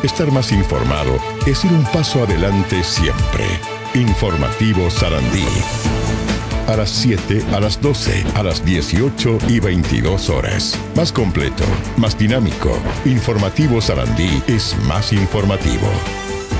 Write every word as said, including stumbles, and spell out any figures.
Estar más informado es ir un paso adelante siempre. Informativo Sarandí. A las siete, a las doce, a las dieciocho y veintidós horas. Más completo, más dinámico. Informativo Sarandí es más informativo.